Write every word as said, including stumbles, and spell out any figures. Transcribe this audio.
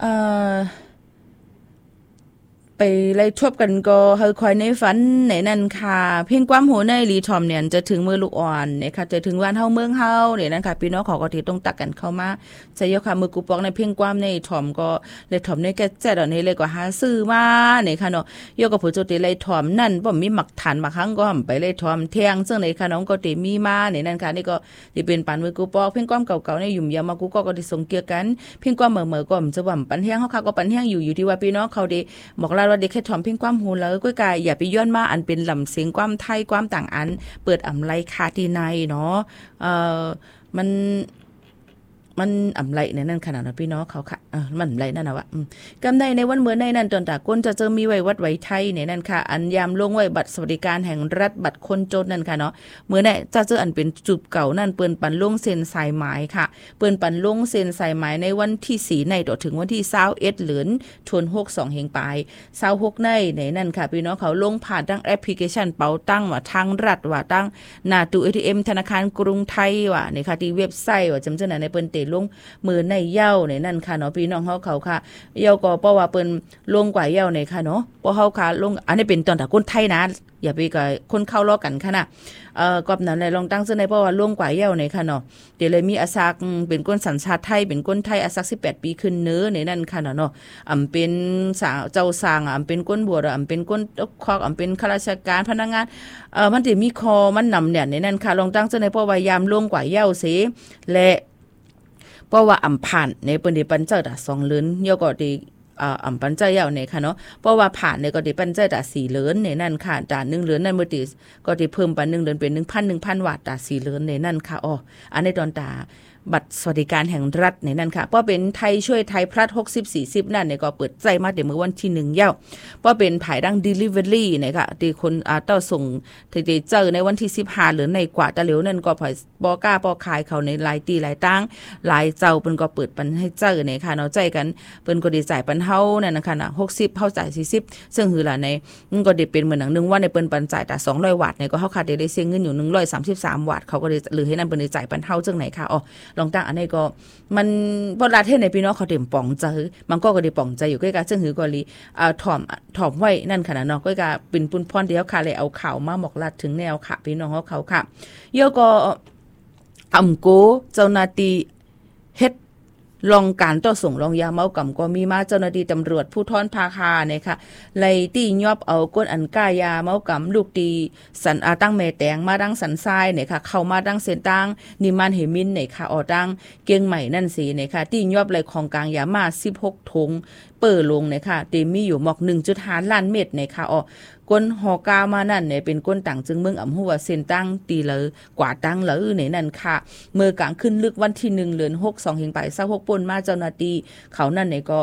เอ่อไปไล่ทบกันก็เฮาคอยในฝันในนั่นค่ะเพียงความหูในรีทอมเนี่ยจะถึงมือลูกอ่อนเนี่ยค่ะจะถึงวันเฮาเมืองเฮาเนี่ยนั่นค่ะพี่น้องเขาก็ที่ต้องตักกันเข้ามาใช้ยกค่ะมือกูปอกในเพียงความในทอมก็เลยทอมในแก่แจ้ดอกนี้เลยก็หาซื้อมาเนี่ยค่ะเนาะยกกับผู้จุติเลยทอมนั่นบ่มีหมักฐานมาครั้งก็ไปเลยทอมเที่ยงซึ่งในค่ะน้องก็ติมีมาเนี่ยนั่นค่ะนี่ก็สิเป็นปานมือกูปอกเพียงความเก่าๆในยุ่มยามมากูก็ก็ได้ส่งเกี่ยวกันเพียงความเหม่อๆก็จะว่าปันเที่ยงเฮาค่ะก็ปันเที่ยงอยู่อยู่ที่ว่าพี่น้องเขาได้บอกลาว่าได้แค่ทอมเพียงความหูแล้วก็กายอย่าไปย้อนมาอันเป็นลำเสียงความไทยความต่างอันเปิดอ่ำไรคาที่ในเนาะเอ่อมันมันอ่ำไรในนั่นขนาดนั้นพี่น้องเขาค่ะเออมันอ่ำไรนั่นนะวะกำในในวันเมื่อในนั่นตอนตาก้นจะเจอมีไว้วัดไว้ไทยในนั่นค่ะอันยามลงไว้บัตรสวัสดิการแห่งรัฐบัตรคนจนนั่นค่ะเนาะเมื่อเนี่ยจะเจออันเป็นจุดเก่านั่นเปิ้นปันลงเซ็นสายหมายค่ะเปิ้นปันลงเซ็นสายหมายในวันที่สี่ในต่อถึงวันที่ยี่สิบเอ็ดเหลือนทวนหกสองเฮงปลายยี่สิบหกในในนั่นค่ะพี่น้องเขาลงผ่านทั้งแอปพลิเคชันเป๋าตังว่าทางรัฐว่าตั้งหน้าตู้ เอ ที เอ็ม ธนาคารกรุงไทยว่านี่ค่ะที่เว็บไซต์ว่าจำเจาในเปิ้นเตลงมือในเย้าในนั่นค่ะเนาะพี่น้องเฮาเขาค่ะเย้าก็เพราะว่าเปิ้นลงกว่าเย้าในค่ะเนาะเพราะเฮาค่ะลงอันนี้เป็นตอนตะคนไทยนะอย่าไปกับคนเข้าล้อกันค่ะนะเอ่อกอบนั้นเลยลองตั้งซื่อในเพราะว่าลงกว่าเย้าในค่ะเนาะเดี๋ยวเลยมีอาซักเป็นคนสัญชาติไทยเป็นคนไทยอาซักสิบแปดปีขึ้นเนื้อในนั่นค่ะเนาะอำเป็นสาวเจ้าสร้างอำเป็นคนบวชอำเป็นคนคอกอำเป็นข้าราชการพนักงานเอ่อมันสิมีคอมันนำเนี่ยในนั่นค่ะลองตั้งซื่อในเพราะว่ายามลงกว่าเย้าสิและเพราะว่าอำผ่านในเปิ้นได้ปันเจ้าตาสองเลือนเยาก็ได้อ่าอำปันเจ้าเยาในค่ะเนาะเพราะว่าผ่านในก็ได้ปันเจ้าตาสี่เลือนในนั่นค่ะตาหนึ่งเลือนนั่นมื้อติก็ได้เพิ่มปันหนึ่งเลือนเป็น หนึ่งพัน หนึ่งพัน บาทตาสี่เลือนในนั่นค่ะอ้ออันในตอนตาบัตรสวัสดิการแห่งรัฐในนั่นค่ะเพราะเป็นไทยช่วยไทยพลัดหกสิบ สี่สิบนั่นเนี่ยก็เปิดใจมาเดี๋ยวมื้อวันที่หนึ่งเย้าเพราะเป็นภายดัง delivery เนี่ยค่ะที่คนอ่าเต้าส่งที่ได้เจอในวันที่สิบห้าหรือในกว่าตะเหลียวนั่นก็พอยบ่กล้าบ่ขายเขาในหลายตีหลายตั้งหลายเจ้าเพิ่นก็เปิดปันให้เจอเนี่ยค่ะเนาะใจกันเพิ่นก็ได้จ่ายปันเฮานั่นนะคะน่ะหกสิบเฮาจ่ายสี่สิบซึ่งคือล่ะในมันก็ได้เป็นเหมือนหนังนึงว่าในเปิ้นปันจ่ายแต่สองร้อยวัตต์เนี่ยก็เฮาขาดได้เสียเงินอยู่หนึ่งร้อยสามสิบสามวัตต์เขาก็ได้หรือให้นั่นเปิ้นได้จ่ายปันเฮาจังไหนค่ะอ๋อลองตั้งอันนี้ก็มันพอลาเทศในพี่น้องเขาเต็มป่องใจมันก็ก็ได้ป่องใจอยู่ใกล้ๆซึ่งหือก็ลีอ่าถ่อมถ่อมไว้นั่นค่ะนะเนาะก็ก็เป็นปุ่นพรเดียวค่ะเลยเอาข่าวมาบอกลาดถึงแนวค่ะพี่น้องเขาเขาค่ะโยก็อำโกเจ้าหน้าที่เฮ็ดลองการต่อส่งลองยาเมากำก็มีมาเจ้าหน้าที่ตำรวจผู้ทอนภาคาเนี่ยค่ะไล่ตียอบเอาก้นอันก้ายาเมากำลูกตีสันอาตั้งแม่แตงมาดังสันทรายเนี่ยค่ะเข้ามาดังเส้นตั้งนิมานเหมินเนี่ยค่ะออดังเกียงใหม่นั่นสิเนี่ยค่ะตียอบไหลของกลางยามาสิบหกถุงเปิดลงเนี่ยค่ะเต็มมีอยู่หมอก หนึ่งจุดห้า ล้านเม็ดเนี่ยค่ะอ๋อก้นหอกามานั่นเนี่ยเป็นก้นต่างจึงเมืองอำหัวเส้นตั้งตีเลยกว่าตั้งเลยในนั่นค่ะเมื่อกลางขึ้นลึกวันที่หนึ่งเดือนหก สองเฮงไปยี่สิบหกปนมาเจ้าหน้าที่เขานั่นเนี่ยก็